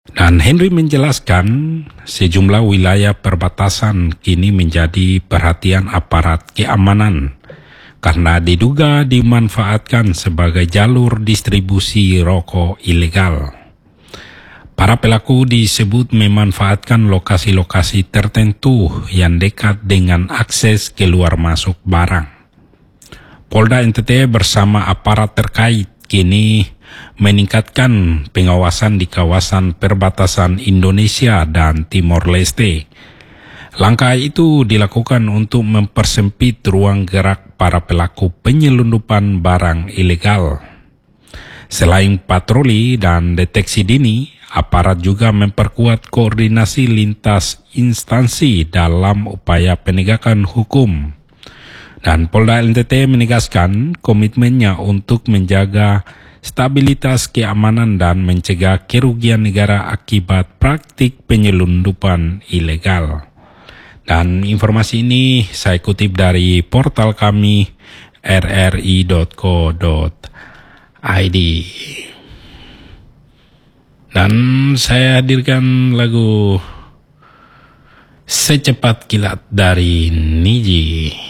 Dan Henry menjelaskan sejumlah wilayah perbatasan kini menjadi perhatian aparat keamanan karena diduga dimanfaatkan sebagai jalur distribusi rokok ilegal. Para pelaku disebut memanfaatkan lokasi-lokasi tertentu yang dekat dengan akses keluar masuk barang. Polda NTT bersama aparat terkait kini meningkatkan pengawasan di kawasan perbatasan Indonesia dan Timor Leste. Langkah itu dilakukan untuk mempersempit ruang gerak para pelaku penyelundupan barang ilegal. Selain patroli dan deteksi dini, aparat juga memperkuat koordinasi lintas instansi dalam upaya penegakan hukum. Dan Polda NTT menegaskan komitmennya untuk menjaga stabilitas keamanan dan mencegah kerugian negara akibat praktik penyelundupan ilegal. Dan informasi ini saya kutip dari portal kami rri.co.id. Dan saya hadirkan lagu Secepat Kilat dari Niji.